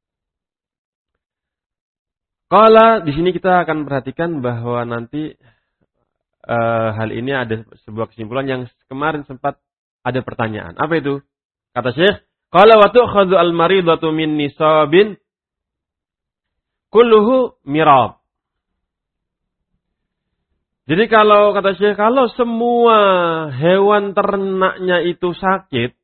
Kalau di sini kita akan perhatikan bahwa nanti uh, hal ini ada sebuah kesimpulan yang kemarin sempat ada pertanyaan. Apa itu? Kata Syekh, qala wa tu'khadhu al-maridatu min nisabin kulluhu mirab. Jadi kalau kata Syekh, kalau semua hewan ternaknya itu sakit,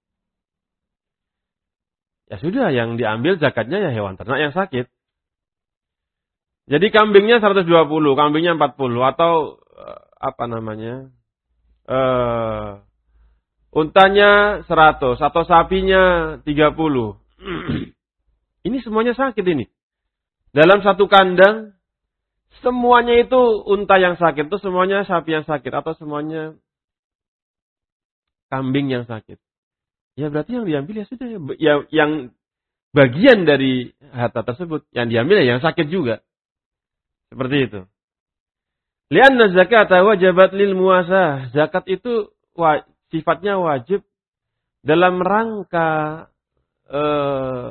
ya sudah yang diambil zakatnya ya hewan ternak yang sakit. Jadi kambingnya seratus dua puluh, kambingnya empat puluh, atau apa namanya, uh, untanya seratus, atau sapinya tiga puluh. Ini semuanya sakit ini. Dalam satu kandang, semuanya itu unta yang sakit, itu semuanya sapi yang sakit, atau semuanya kambing yang sakit. Ya berarti yang diambil ya sudah, ya, yang bagian dari harta tersebut, yang diambil ya yang sakit juga. Seperti itu. Lianna zakata wajabat lil muasah. Zakat itu wa, sifatnya wajib dalam rangka eh,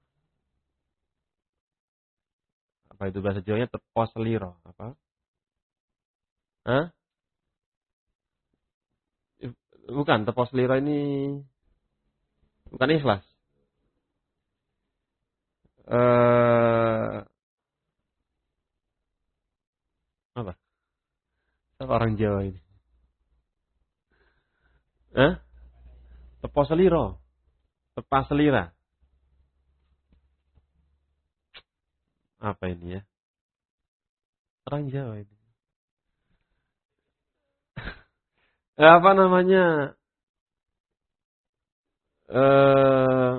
apa itu bahasa Jawanya, tepos liro apa? Hah? Bukan, tepos liro ini bukan ikhlas. Eh Apa? Apa orang Jawa ini? Hah? Tepo seliro. Tepas selira. Apa ini ya? Orang Jawa ini. Apa namanya? Eh,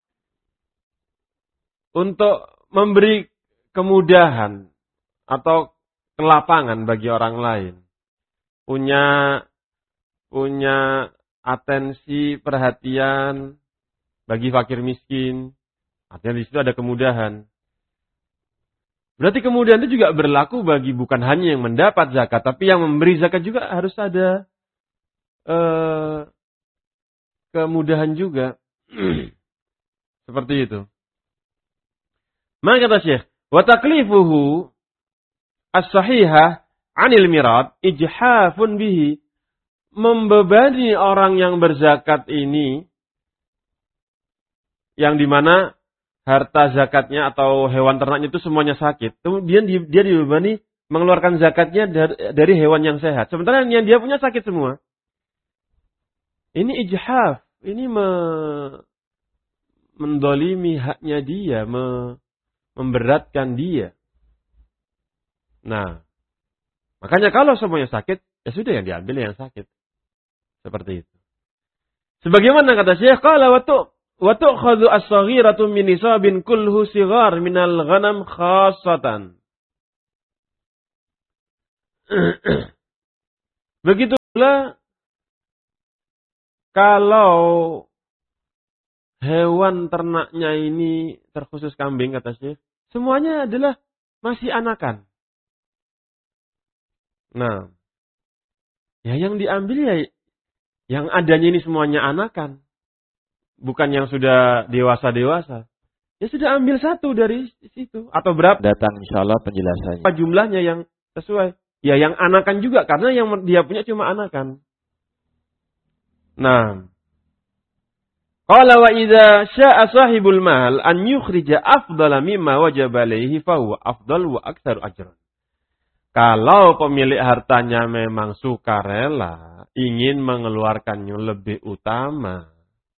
untuk memberi kemudahan atau kelapangan bagi orang lain, punya punya atensi perhatian bagi fakir miskin, artinya di situ ada kemudahan. Berarti kemudahan itu juga berlaku bagi bukan hanya yang mendapat zakat, tapi yang memberi zakat juga harus ada eh, kemudahan juga. Seperti itu. Maka kata Syekh, wa taklifuhu as-sahihah 'anil mirad ijhafun bihi, membebani orang yang berzakat ini, yang dimana harta zakatnya atau hewan ternaknya itu semuanya sakit. Kemudian dia dibebani mengeluarkan zakatnya dari, dari hewan yang sehat. Sementara yang dia punya sakit semua. Ini ijhaf, ini me, mendolimi haknya dia, me, memberatkan dia. Nah, makanya kalau semuanya sakit, ya sudah yang diambil yang sakit. Seperti itu. Sebagaimana kata Syekh, qala wa tu wa tu'khadhu as-saghiratu min nisabin kulluhu sighar minal ghanam khassatan. Begitu pula kalau hewan ternaknya ini terkhusus kambing kata Syekh, Semuanya adalah masih anakan. Nah, ya yang diambil ya yang adanya ini semuanya anakan. Bukan yang sudah dewasa-dewasa. Ya sudah ambil satu dari situ. Atau berapa? Datang insya Allah penjelasannya. Apa jumlahnya yang sesuai? Ya yang anakan juga. Karena yang dia punya cuma anakan. Nah. Qala wa idza syaa sahibul mal an yukhrija afdala mimma wajaba alaihi fa huwa afdal wa aktsaru ajran. Kalau pemilik hartanya memang sukarela ingin mengeluarkannya lebih utama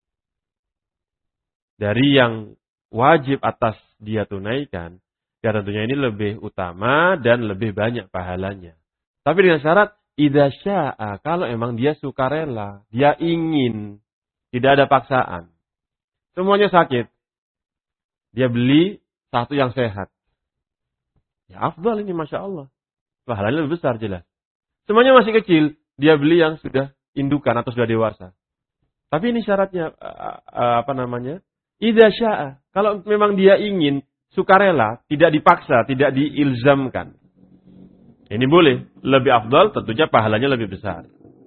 dari yang wajib atas dia tunaikan, ya tentunya ini lebih utama dan lebih banyak pahalanya. Tapi dengan syarat idza syaa, kalau emang dia sukarela, dia ingin. Tidak ada paksaan. Semuanya sakit. Dia beli satu yang sehat. Ya afdal ini Masya Allah. Pahalanya lebih besar jelas. Semuanya masih kecil. Dia beli yang sudah indukan atau sudah dewasa. Tapi ini syaratnya apa namanya? Idza syaa. Kalau memang dia ingin sukarela, tidak dipaksa, tidak diilzamkan. Ini boleh. Lebih afdal tentunya pahalanya lebih besar.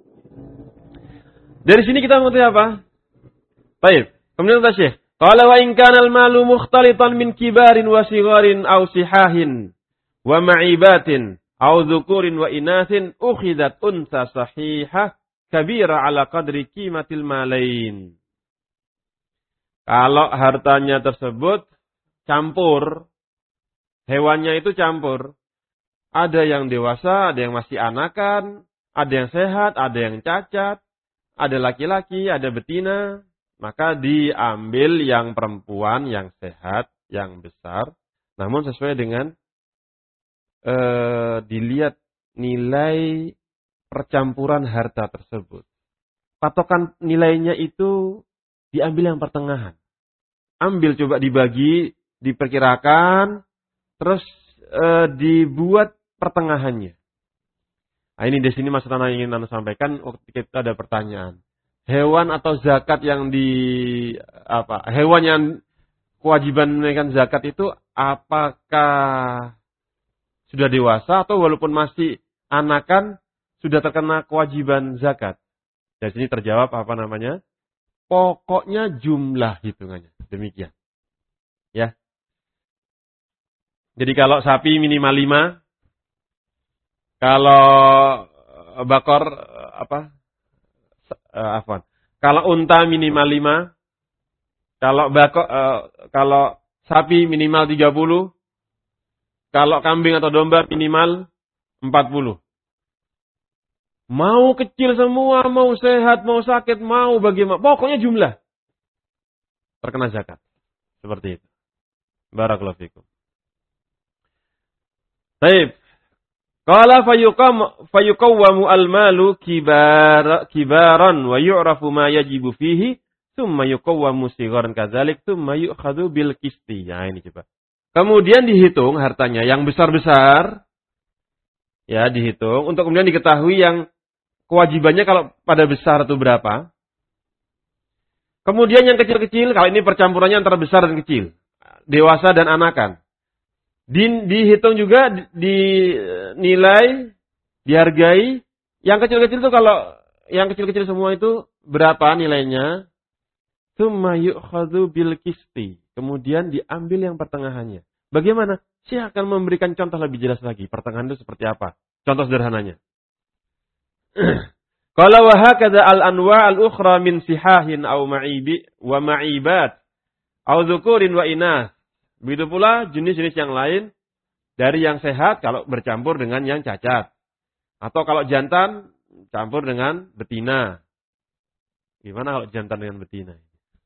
Dari sini kita mengerti apa? Baik. Kemudian kata Syekh, qala wa in kana al-malu mukhtalitan min kibarin wa sigharin aw sihahin wa ma'ibatin aw dhukurin wa inathin ukhidat unsa sahihah kabira ala qadri qimatil malain. Kalau hartanya tersebut campur, hewannya itu campur. Ada yang dewasa, ada yang masih anakan, ada yang sehat, ada yang cacat, ada laki-laki, ada betina. Maka diambil yang perempuan, yang sehat, yang besar. Namun sesuai dengan eh, dilihat nilai percampuran harta tersebut. Patokan nilainya itu diambil yang pertengahan. Ambil coba dibagi, diperkirakan, terus eh, dibuat pertengahannya. Nah, ini di sini Mas Rana ingin Anda sampaikan, waktu kita ada pertanyaan. Hewan atau zakat yang di apa? Hewan yang kewajiban menunaikan zakat itu apakah sudah dewasa atau walaupun masih anakan sudah terkena kewajiban zakat? Dari sini terjawab apa namanya? Pokoknya jumlah hitungannya. Demikian. Ya. Jadi kalau sapi minimal lima, kalau bakor apa? Uh, afwan. Kalau unta minimal lima, kalau bako, uh, kalau sapi minimal tiga puluh, kalau kambing atau domba minimal empat puluh. Mau kecil semua, mau sehat, mau sakit, mau bagaimana, pokoknya jumlah terkena zakat. Seperti itu. Barakallahu fikum. Baik. Qala fayuqam fayuqawwamu al-malu kibar kibaran wa yu'rafu ma yajibu fihi thumma yuqawwamu sigharan kadzalik thumma yu'khadhu bil qisti. Ya ini coba. Kemudian dihitung hartanya yang besar-besar ya dihitung untuk kemudian diketahui yang kewajibannya kalau pada besar itu berapa. Kemudian yang kecil-kecil kalau ini percampurannya antara besar dan kecil, dewasa dan anakan. Di, dihitung juga, dinilai, dihargai. Yang kecil-kecil itu kalau yang kecil-kecil semua itu berapa nilainya? Tsumma yu'khadhu bil qisti. Kemudian diambil yang pertengahannya. Bagaimana? Saya akan memberikan contoh lebih jelas lagi. Pertengahan itu seperti apa? Contoh sederhananya. Qala wa hakadha al-anwa' al-ukhra min sihahin aw ma'ibi wa ma'ibat aw dzukurin wa inath. Begitu pula jenis-jenis yang lain dari yang sehat kalau bercampur dengan yang cacat. Atau kalau jantan campur dengan betina. Gimana kalau jantan dengan betina?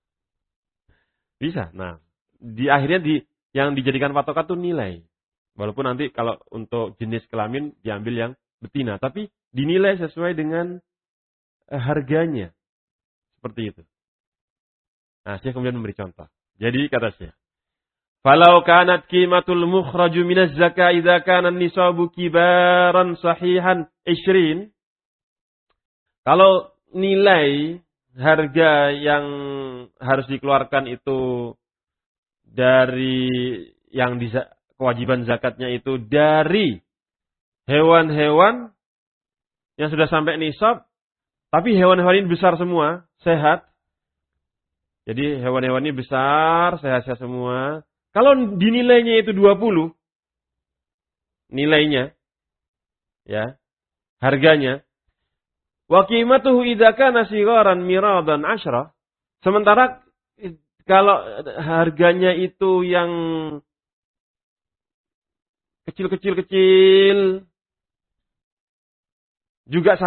Bisa. Nah, di akhirnya di yang dijadikan patokan itu nilai. Walaupun nanti kalau untuk jenis kelamin diambil yang betina. Tapi dinilai sesuai dengan eh, harganya. Seperti itu. Nah, saya kemudian memberi contoh. Jadi kata saya. Falau kanat qimatul mukhraju minaz zakah idza kana nisabu kibaran sahihan ishrin. Kalau nilai harga yang harus dikeluarkan itu dari yang di, kewajiban zakatnya itu dari hewan-hewan yang sudah sampai nisab, tapi hewan-hewan ini besar semua, sehat. Jadi hewan-hewan ini besar, sehat-sehat semua. Kalau dinilainya itu dua puluh, nilainya, ya, harganya, wa qimatuhu idza kana sigharan miradan asyra. Sementara kalau harganya itu yang kecil-kecil-kecil juga